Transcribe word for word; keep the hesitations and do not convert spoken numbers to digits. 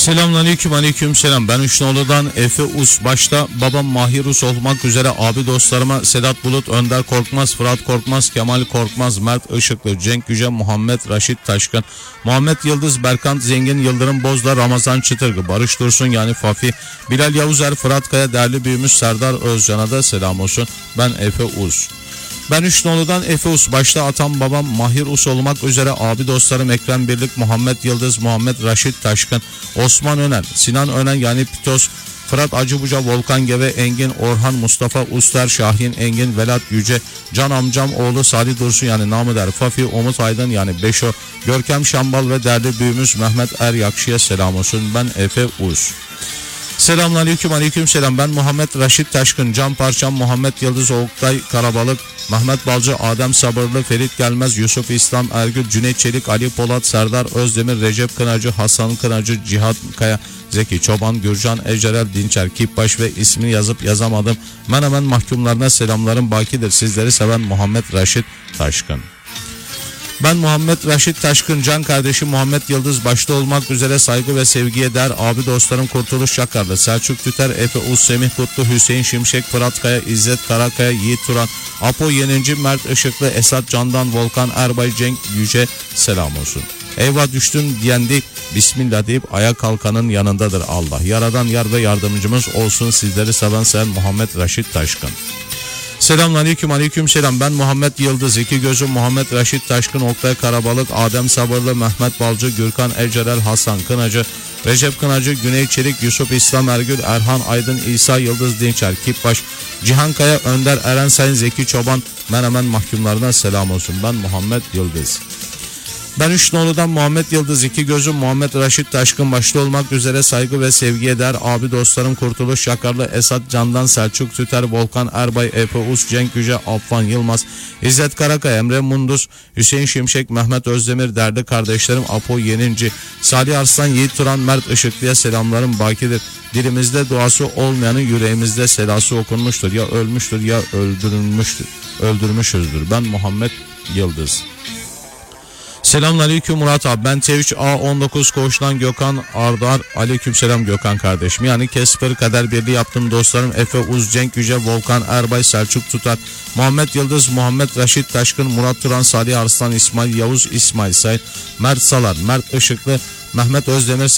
Selamünaleyküm, aleyküm selam. Ben Üçnoğlu'dan Efe Us. Başta babam Mahir Us olmak üzere abi dostlarıma Sedat Bulut, Önder Korkmaz, Fırat Korkmaz, Kemal Korkmaz, Mert Işıklı, Cenk Yüce, Muhammed Raşit Taşkın, Muhammed Yıldız, Berkant Zengin, Yıldırım Bozdağ, Ramazan Çıtırgı, Barış Dursun yani Fafi, Bilal Yavuzer, Fırat Kaya, değerli büyüğümüz Serdar Özcan'a da selam olsun. Ben Efe Us. Ben Üçnoğlu'dan Efe Us. Başta atam babam Mahir Us olmak üzere abi dostlarım Ekrem Birlik, Muhammed Yıldız, Muhammed Raşit Taşkın, Osman Önen, Sinan Önen yani Pitos, Fırat Acıbuca, Volkan Geve, Engin, Orhan, Mustafa Uster, Şahin Engin, Velat Yüce, Can amcam oğlu Salih Dursun yani namı der Fafi, Umut Aydın yani Beşo, Görkem Şambal ve değerli büyüğümüz Mehmet Er Yakşı'ya selam olsun. Ben Efe Us. Selamünaleyküm, aleyküm selam. Ben Muhammed Raşit Taşkın, Can Parçam, Muhammed Yıldız, Oktay Karabalık, Mehmet Balcı, Adem Sabırlı, Ferit Gelmez, Yusuf İslam Ergül, Cüneyt Çelik, Ali Polat, Serdar Özdemir, Recep Kınacı, Hasan Kınacı, Cihat Kaya, Zeki Çoban, Gürcan Ecel Dinçer, Kipbaş ve ismini yazıp yazamadım Menemen mahkumlarına selamlarım bakidir. Sizleri seven Muhammed Raşit Taşkın. Ben Muhammed Raşit Taşkın, can kardeşim Muhammed Yıldız başta olmak üzere saygı ve sevgiye değer abi dostlarım Kurtuluş Çakarlı, Selçuk Tüter, Efe Uz, Semih Kutlu, Hüseyin Şimşek, Fırat Kaya, İzzet Karakaya, Yiğit Turan, Apo Yeninci, Mert Işıklı, Esat Candan, Volkan Erbay, Cenk Yüce selam olsun. Eyvah düştüm diyendi, Bismillah deyip ayağa kalkanın yanındadır Allah. Yaradan yar ve yardımcımız olsun. Sizleri seven sen Muhammed Raşit Taşkın. Selamünaleyküm, aleyküm selam. Ben Muhammed Yıldız, iki gözüm Muhammed Raşit Taşkın, Oktay Karabalık, Adem Sabırlı, Mehmet Balcı, Gürkan Ecerel, Hasan Kınacı, Recep Kınacı, Güney Çelik, Yusuf İslam Ergül, Erhan Aydın, İsa Yıldız Dinçer, Kipbaş, Cihan Kaya, Önder Eren Sayın, Zeki Çoban, Menemen mahkumlarına selam olsun. Ben Muhammed Yıldız. Ben Üçnoğlu'dan Muhammed Yıldız, iki gözüm Muhammed Raşit Taşkın başta olmak üzere saygı ve sevgiye değer abi dostlarım Kurtuluş Şakarlı, Esat Candan, Selçuk Tüter, Volkan Erbay, Efe Us, Cenk Yüce, Affan Yılmaz, İzzet Karakaya, Emre Munduz, Hüseyin Şimşek, Mehmet Özdemir, değerli kardeşlerim Apo Yeninci, Salih Arslan, Yiğit Turan, Mert Işıklı'ya selamlarım bakidir. Dilimizde duası olmayanın yüreğimizde selası okunmuştur. Ya ölmüştür ya öldürülmüştür. Öldürmüşüzdür. Ben Muhammed Yıldız. Selamünaleyküm Murat abi. Ben T üç A on dokuz Koğuş'tan Gökhan Ardar. Aleykümselam Gökhan kardeşim. Yani Kesper Kader Birliği yaptığım dostlarım Efe Uz, Cenk Yüce, Volkan Erbay, Selçuk Tutar, Muhammed Yıldız, Muhammed Raşit Taşkın, Murat Turan, Salih Arslan, İsmail Yavuz, İsmail Said, Mert Salar, Mert Işıklı, Mehmet Özdemir,